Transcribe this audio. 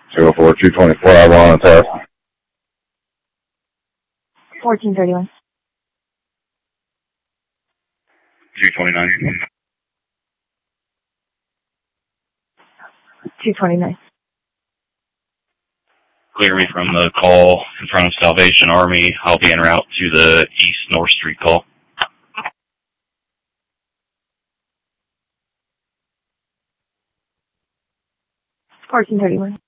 04 224, I want on test. 1431. 229. 229. Clear me from the call in front of Salvation Army. I'll be en route to the East North Street call. 1431.